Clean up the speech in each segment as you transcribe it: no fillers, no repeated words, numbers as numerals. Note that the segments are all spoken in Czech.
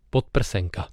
Podprsenka.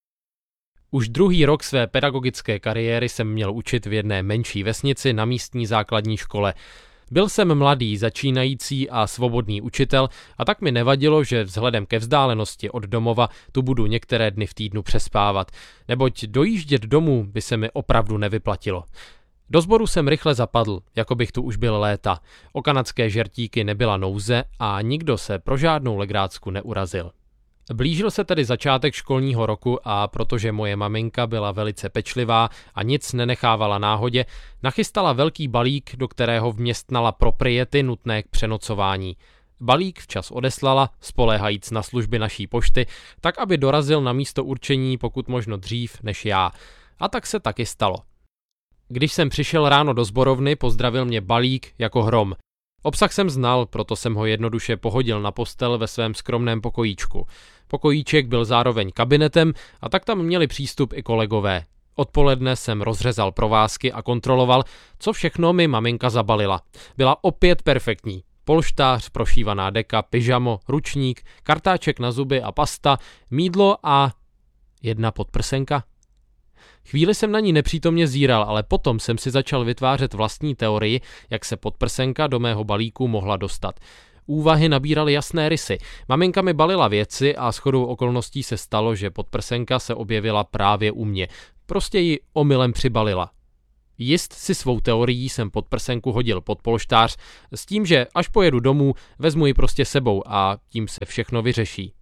Už druhý rok své pedagogické kariéry jsem měl učit v jedné menší vesnici na místní základní škole. Byl jsem mladý, začínající a svobodný učitel a tak mi nevadilo, že vzhledem ke vzdálenosti od domova tu budu některé dny v týdnu přespávat, neboť dojíždět domů by se mi opravdu nevyplatilo. Do sboru jsem rychle zapadl, jako bych tu už byl léta. O kanadské žertíky nebyla nouze a nikdo se pro žádnou legrácku neurazil. Blížil se tedy začátek školního roku a protože moje maminka byla velice pečlivá a nic nenechávala náhodě, nachystala velký balík, do kterého vměstnala propriety nutné k přenocování. Balík včas odeslala, spoléhajíc na služby naší pošty, tak aby dorazil na místo určení pokud možno dřív než já. A tak se taky stalo. Když jsem přišel ráno do sborovny, pozdravil mě balík jako hrom. Obsah jsem znal, proto jsem ho jednoduše pohodil na postel ve svém skromném pokojíčku. Pokojíček byl zároveň kabinetem a tak tam měli přístup i kolegové. Odpoledne jsem rozřezal provázky a kontroloval, co všechno mi maminka zabalila. Byla opět perfektní. Polštář, prošívaná deka, pyžamo, ručník, kartáček na zuby a pasta, mýdlo a jedna podprsenka. Chvíli jsem na ní nepřítomně zíral, ale potom jsem si začal vytvářet vlastní teorii, jak se podprsenka do mého balíku mohla dostat. Úvahy nabíraly jasné rysy. Maminka mi balila věci a shodou okolností se stalo, že podprsenka se objevila právě u mě. Prostě ji omylem přibalila. Jist si svou teorií jsem podprsenku hodil pod polštář s tím, že až pojedu domů, vezmu ji prostě sebou a tím se všechno vyřeší.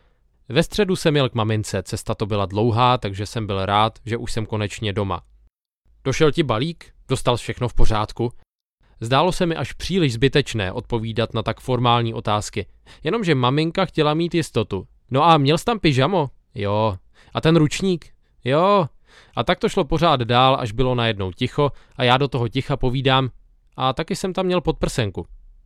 Ve středu jsem jel k mamince, cesta to byla dlouhá, takže jsem byl rád, že už jsem konečně doma. Došel ti balík? Dostal všechno v pořádku? Zdálo se mi až příliš zbytečné odpovídat na tak formální otázky, jenomže maminka chtěla mít jistotu. No a měl jsi tam pyžamo? Jo. A ten ručník? Jo. A tak to šlo pořád dál, až bylo najednou ticho a já do toho ticha povídám, a taky jsem tam měl podprsenku.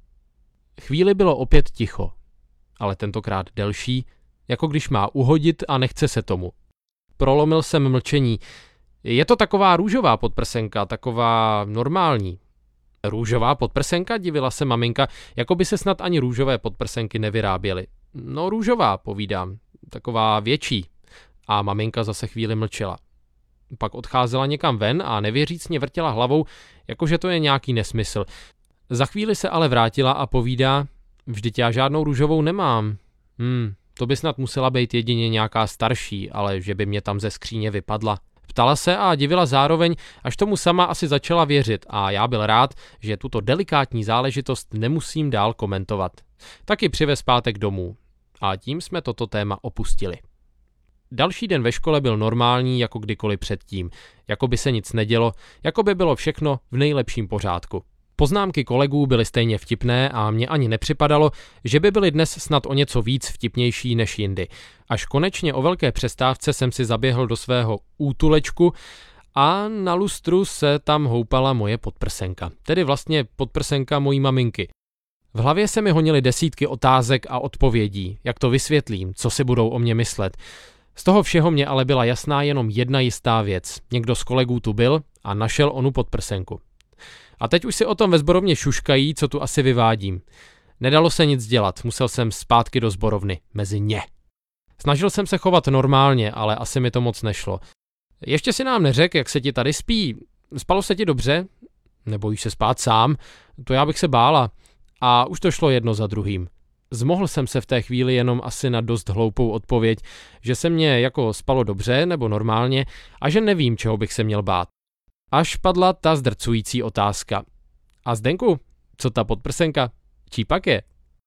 Chvíli bylo opět ticho, ale tentokrát delší, jako když má uhodit a nechce se tomu. Prolomil jsem mlčení. Je to taková růžová podprsenka, taková normální. Růžová podprsenka, divila se maminka, jako by se snad ani růžové podprsenky nevyráběly. No růžová, povídám, taková větší. A maminka zase chvíli mlčela. Pak odcházela někam ven a nevěřícně vrtěla hlavou, jakože to je nějaký nesmysl. Za chvíli se ale vrátila a povídá, vždyť já žádnou růžovou nemám. To by snad musela být jedině nějaká starší, ale že by mě tam ze skříně vypadla. Ptala se a divila zároveň, až tomu sama asi začala věřit a já byl rád, že tuto delikátní záležitost nemusím dál komentovat. Taky přivez pátek domů. A tím jsme toto téma opustili. Další den ve škole byl normální jako kdykoliv předtím. Jako by se nic nedělo, jako by bylo všechno v nejlepším pořádku. Poznámky kolegů byly stejně vtipné a mně ani nepřipadalo, že by byly dnes snad o něco víc vtipnější než jindy. Až konečně o velké přestávce jsem si zaběhl do svého útulečku a na lustru se tam houpala moje podprsenka. Tedy vlastně podprsenka mojí maminky. V hlavě se mi honily desítky otázek a odpovědí, jak to vysvětlím, co si budou o mě myslet. Z toho všeho mě ale byla jasná jenom jedna jistá věc. Někdo z kolegů tu byl a našel onu podprsenku. A teď už si o tom ve sborovně šuškají, co tu asi vyvádím. Nedalo se nic dělat, musel jsem zpátky do sborovny, mezi ně. Snažil jsem se chovat normálně, ale asi mi to moc nešlo. Ještě si nám neřekl, jak se ti tady spí. Spalo se ti dobře? Nebojíš se spát sám? To já bych se bála. A už to šlo jedno za druhým. Zmohl jsem se v té chvíli jenom asi na dost hloupou odpověď, že se mě jako spalo dobře nebo normálně a že nevím, čeho bych se měl bát. Až padla ta zdrcující otázka. A Zdenku, co ta podprsenka? Čí pak je?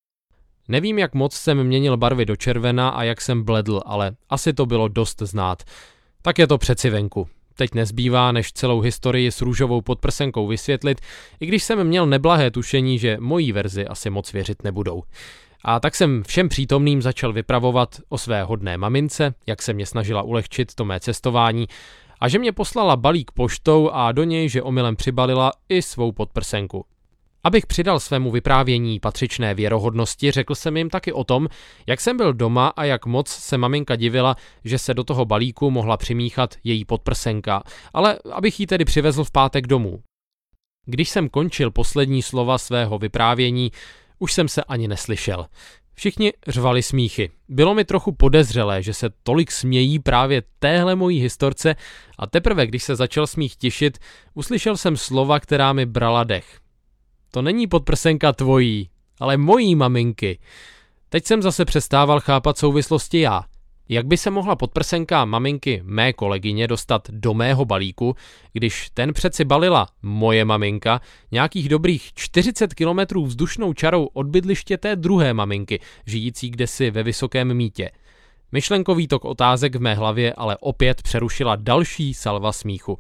Nevím, jak moc jsem měnil barvy do červena a jak jsem bledl, ale asi to bylo dost znát. Tak je to přeci venku. Teď nezbývá, než celou historii s růžovou podprsenkou vysvětlit, i když jsem měl neblahé tušení, že mojí verzi asi moc věřit nebudou. A tak jsem všem přítomným začal vypravovat o své hodné mamince, jak se mě snažila ulehčit to mé cestování, a že mě poslala balík poštou a do něj, že omylem přibalila i svou podprsenku. Abych přidal svému vyprávění patřičné věrohodnosti, řekl jsem jim taky o tom, jak jsem byl doma a jak moc se maminka divila, že se do toho balíku mohla přimíchat její podprsenka, ale abych ji tedy přivezl v pátek domů. Když jsem končil poslední slova svého vyprávění, už jsem se ani neslyšel. Všichni řvali smíchy. Bylo mi trochu podezřelé, že se tolik smějí právě téhle mojí historce a teprve, když se začal smích tišit, uslyšel jsem slova, která mi brala dech. To není podprsenka tvojí, ale mojí maminky. Teď jsem zase přestával chápat souvislosti já. Jak by se mohla podprsenka maminky mé kolegyně dostat do mého balíku, když ten přeci balila moje maminka nějakých dobrých 40 kilometrů vzdušnou čarou od bydliště té druhé maminky, žijící kdesi ve Vysokém Mýtě. Myšlenkový tok otázek v mé hlavě ale opět přerušila další salva smíchu.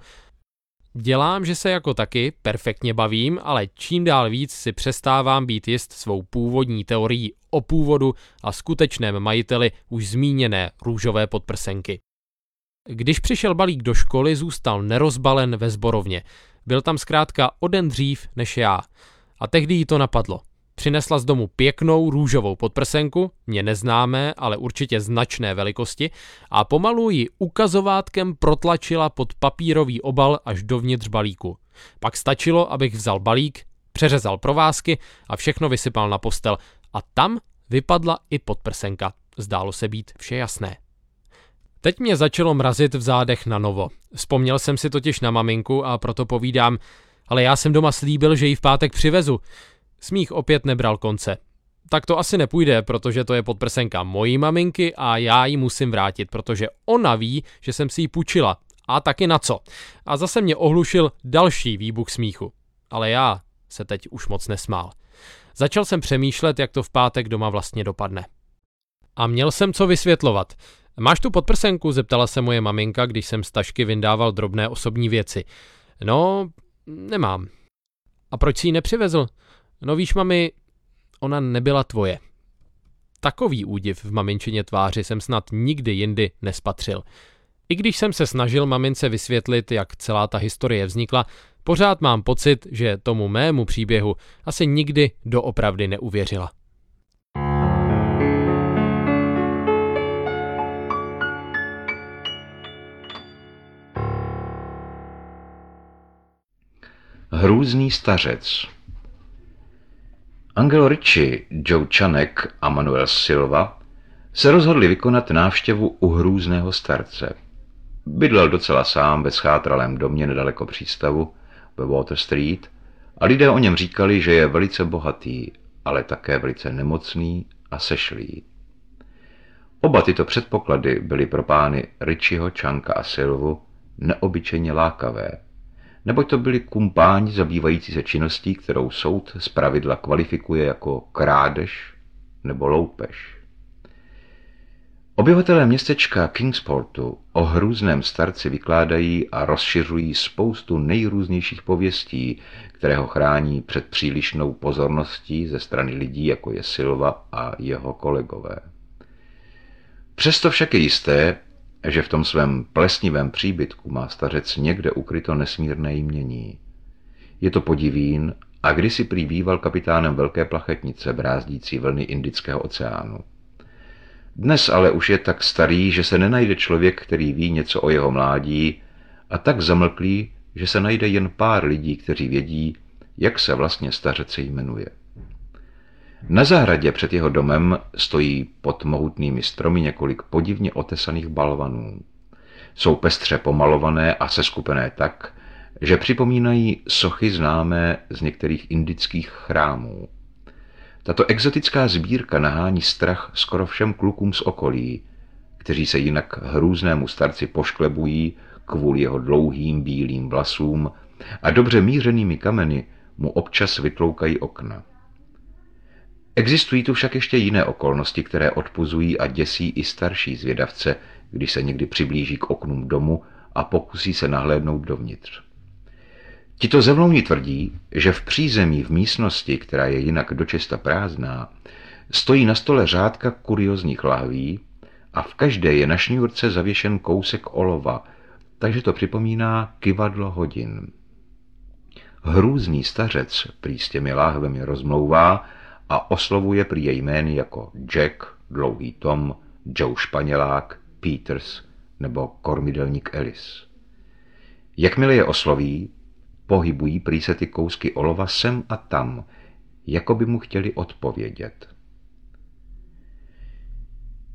Dělám, že se jako taky perfektně bavím, ale čím dál víc si přestávám být jist svou původní teorií o původu a skutečném majiteli už zmíněné růžové podprsenky. Když přišel balík do školy, zůstal nerozbalen ve sborovně. Byl tam zkrátka o den dřív než já. A tehdy jí to napadlo. Přinesla z domu pěknou růžovou podprsenku, mě neznámé, ale určitě značné velikosti, a pomalu ji ukazovátkem protlačila pod papírový obal až dovnitř balíku. Pak stačilo, abych vzal balík, přeřezal provázky a všechno vysypal na postel. A tam vypadla i podprsenka. Zdálo se být vše jasné. Teď mě začalo mrazit v zádech na novo. Vzpomněl jsem si totiž na maminku a proto povídám, ale já jsem doma slíbil, že ji v pátek přivezu. Smích opět nebral konce. Tak to asi nepůjde, protože to je podprsenka mojí maminky a já ji musím vrátit, protože ona ví, že jsem si ji půjčila. A taky na co. A zase mě ohlušil další výbuch smíchu. Ale já se teď už moc nesmál. Začal jsem přemýšlet, jak to v pátek doma vlastně dopadne. A měl jsem co vysvětlovat. Máš tu podprsenku? Zeptala se moje maminka, když jsem z tašky vyndával drobné osobní věci. No, nemám. A proč si ji nepřivezl? No víš, mami, ona nebyla tvoje. Takový údiv v maminčině tváři jsem snad nikdy jindy nespatřil. I když jsem se snažil mamince vysvětlit, jak celá ta historie vznikla, pořád mám pocit, že tomu mému příběhu asi nikdy doopravdy neuvěřila. Hrůzný stařec. Angelo Ricci, Joe Čanek a Manuel Silva se rozhodli vykonat návštěvu u hrůzného starce. Bydlel docela sám ve schátralém domě nedaleko přístavu ve Water Street a lidé o něm říkali, že je velice bohatý, ale také velice nemocný a sešlý. Oba tyto předpoklady byly pro pány Ricciho, Čanka a Silvu neobyčejně lákavé, neboť to byli kumpáni zabývající se činností, kterou soud zpravidla kvalifikuje jako krádež nebo loupež. Obyvatelé městečka Kingsportu o hrůzném starci vykládají a rozšiřují spoustu nejrůznějších pověstí, které ho chrání před přílišnou pozorností ze strany lidí, jako je Silva a jeho kolegové. Přesto však je jisté, že v tom svém plesnivém příbytku má stařec někde ukryto nesmírné jmění. Je to podivín a kdysi prý býval kapitánem velké plachetnice brázdící vlny Indického oceánu. Dnes ale už je tak starý, že se nenajde člověk, který ví něco o jeho mládí, a tak zamlklý, že se najde jen pár lidí, kteří vědí, jak se vlastně stařec jmenuje. Na zahradě před jeho domem stojí pod mohutnými stromy několik podivně otesaných balvanů. Jsou pestře pomalované a seskupené tak, že připomínají sochy známé z některých indických chrámů. Tato exotická sbírka nahání strach skoro všem klukům z okolí, kteří se jinak hrůznému starci pošklebují kvůli jeho dlouhým bílým vlasům a dobře mířenými kameny mu občas vytloukají okna. Existují tu však ještě jiné okolnosti, které odpuzují a děsí i starší zvědavce, když se někdy přiblíží k oknům domu a pokusí se nahlédnout dovnitř. Tito zevlouni tvrdí, že v přízemí v místnosti, která je jinak dočista prázdná, stojí na stole řádka kuriózních lahví a v každé je na šňůrce zavěšen kousek olova, takže to připomíná kyvadlo hodin. Hrůzný stařec prý s těmi láhvemi rozmlouvá a oslovuje prý jej jmény jako Jack, Dlouhý Tom, Joe Španělák, Peters nebo Kormidelník Alice. Jakmile je osloví, pohybují prý se ty kousky olova sem a tam, jako by mu chtěli odpovědět.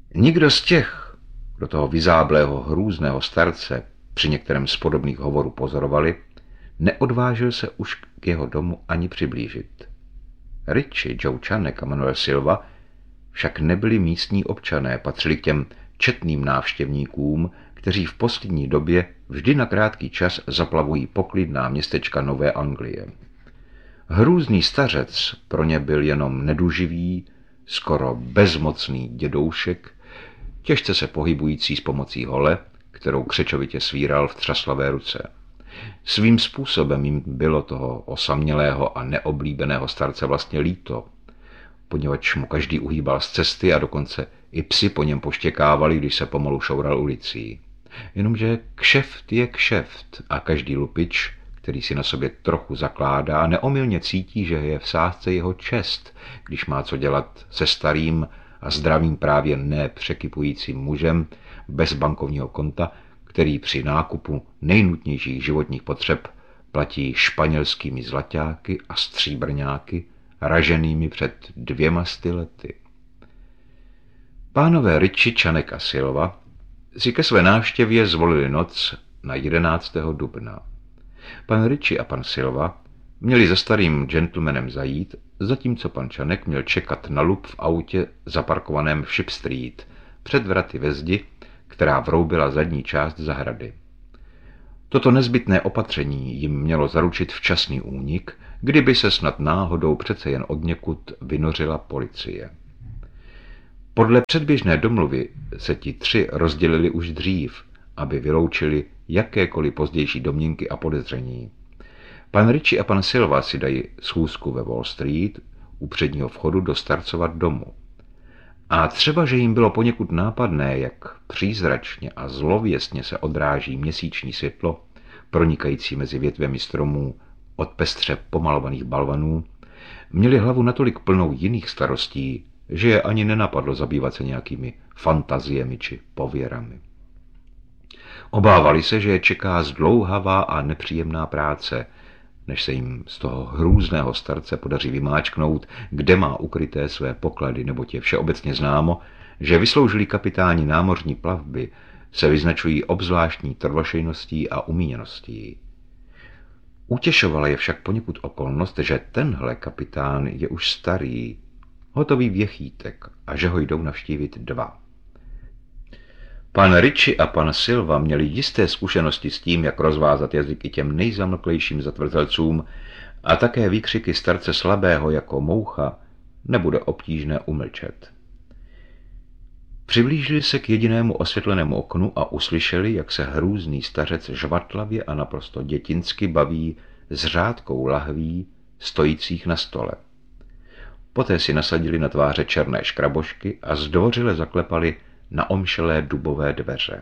Nikdo z těch, kdo toho vyzáblého hrůzného starce při některém z podobných hovorů pozorovali, neodvážil se už k jeho domu ani přiblížit. Richie, Joe Čanek a Manuel Silva však nebyli místní občané, patřili k těm četným návštěvníkům, kteří v poslední době vždy na krátký čas zaplavují poklidná městečka Nové Anglie. Hrůzný stařec pro ně byl jenom neduživý, skoro bezmocný dědoušek, těžce se pohybující s pomocí hole, kterou křečovitě svíral v třaslavé ruce. Svým způsobem jim bylo toho osamělého a neoblíbeného starce vlastně líto, poněvadž mu každý uhýbal z cesty a dokonce i psi po něm poštěkávali, když se pomalu šoural ulicí. Jenomže kšeft je kšeft a každý lupič, který si na sobě trochu zakládá, neomylně cítí, že je v sázce jeho čest, když má co dělat se starým a zdravým právě nepřekypujícím mužem bez bankovního konta, který při nákupu nejnutnějších životních potřeb platí španělskými zlaťáky a stříbrňáky raženými před 200 lety. Pánové Richie, Čanek a Silva si ke své návštěvě zvolili noc na 11. dubna. Pan Richie a pan Silva měli za starým gentlemanem zajít, zatímco pan Čanek měl čekat na lup v autě zaparkovaném v Ship Street před vraty ve zdi, která vroubila zadní část zahrady. Toto nezbytné opatření jim mělo zaručit včasný únik, kdyby se snad náhodou přece jen odněkud vynořila policie. Podle předběžné domluvy se ti tři rozdělili už dřív, aby vyloučili jakékoliv pozdější domněnky a podezření. Pan Richie a pan Silva si dají schůzku ve Wall Street u předního vchodu do starcova domu. A třeba, že jim bylo poněkud nápadné, jak přízračně a zlověstně se odráží měsíční světlo, pronikající mezi větvemi stromů od pestře pomalovaných balvanů, měli hlavu natolik plnou jiných starostí, že je ani nenapadlo zabývat se nějakými fantaziemi či pověrami. Obávali se, že je čeká zdlouhavá a nepříjemná práce, než se jim z toho hrůzného starce podaří vymáčknout, kde má ukryté své poklady, neboť je všeobecně známo, že vysloužilí kapitáni námořní plavby se vyznačují obzvláštní trvašejností a umíněností. Utěšovala je však poněkud okolnost, že tenhle kapitán je už starý, hotový věchýtek a že ho jdou navštívit dva. Pan Richie a pan Silva měli jisté zkušenosti s tím, jak rozvázat jazyk i těm nejzamlklejším zatvrzelcům a také výkřiky starce slabého jako moucha nebude obtížné umlčet. Přiblížili se k jedinému osvětlenému oknu a uslyšeli, jak se hrůzný stařec žvatlavě a naprosto dětinsky baví s řádkou lahví stojících na stole. Poté si nasadili na tváře černé škrabošky a zdvořile zaklepali na omšelé dubové dveře.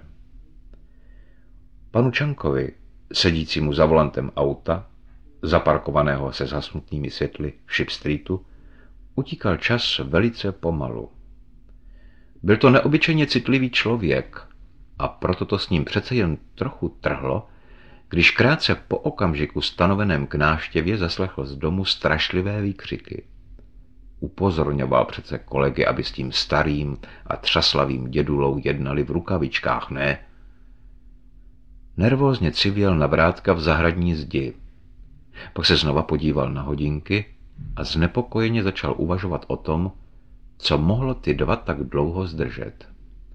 Panu Čankovi, sedícímu za volantem auta, zaparkovaného se zhasnutými světly v Ship Streetu, utíkal čas velice pomalu. Byl to neobyčejně citlivý člověk a proto to s ním přece jen trochu trhlo, když krátce po okamžiku stanoveném k návštěvě zaslechl z domu strašlivé výkřiky. Upozorňoval přece kolegy, aby s tím starým a třaslavým dědulou jednali v rukavičkách, ne? Nervózně civěl na vrátka v zahradní zdi. Pak se znova podíval na hodinky a znepokojeně začal uvažovat o tom, co mohlo ty dva tak dlouho zdržet.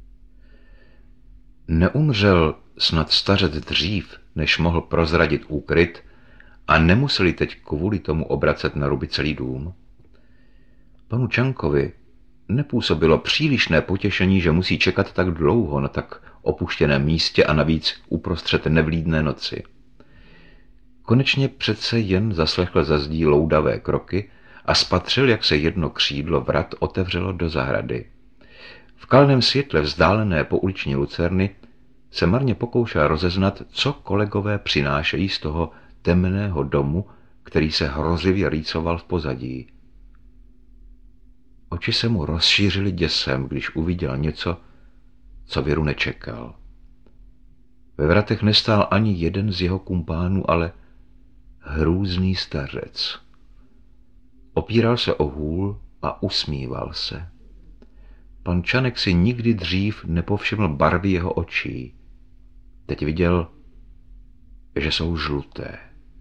Neumřel snad stařec dřív, než mohl prozradit úkryt a nemuseli teď kvůli tomu obracet na ruby celý dům? Panu Čankovi nepůsobilo přílišné potěšení, že musí čekat tak dlouho na tak opuštěném místě a navíc uprostřed nevlídné noci. Konečně přece jen zaslechl za zdí loudavé kroky a spatřil, jak se jedno křídlo vrat otevřelo do zahrady. V kalném světle vzdálené pouliční lucerny se marně pokoušel rozeznat, co kolegové přinášejí z toho temného domu, který se hrozivě rýcoval v pozadí. Oči se mu rozšířily děsem, když uviděl něco, co věru nečekal. Ve vratech nestál ani jeden z jeho kumpánů, ale hrůzný stařec. Opíral se o hůl a usmíval se. Pan Čanek si nikdy dřív nepovšiml barvy jeho očí. Teď viděl, že jsou žluté.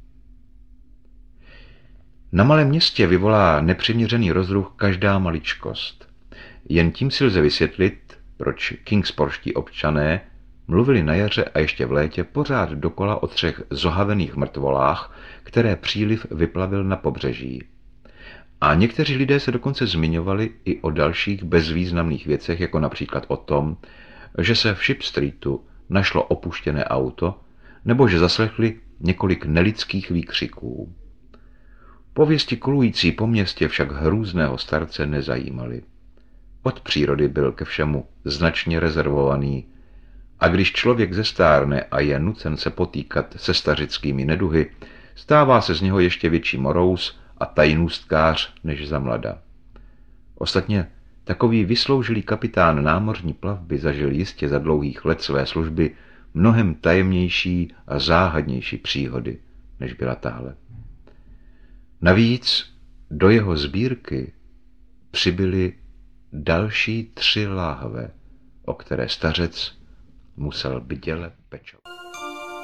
Na malém městě vyvolá nepřiměřený rozruch každá maličkost. Jen tím si lze vysvětlit, proč kingsporští občané mluvili na jaře a ještě v létě pořád dokola o 3 zohavených mrtvolách, které příliv vyplavil na pobřeží. A někteří lidé se dokonce zmiňovali i o dalších bezvýznamných věcech, jako například o tom, že se v Ship Streetu našlo opuštěné auto, nebo že zaslechli několik nelidských výkřiků. Pověsti kolující po městě však hrůzného starce nezajímaly. Od přírody byl ke všemu značně rezervovaný, a když člověk zestárne a je nucen se potýkat se stařickými neduhy, stává se z něho ještě větší morous a tajnůstkář než za mlada. Ostatně takový vysloužilý kapitán námořní plavby zažil jistě za dlouhých let své služby mnohem tajemnější a záhadnější příhody, než byla tahle. Navíc do jeho sbírky přibyly další 3 láhve, o které stařec musel bděle pečovat.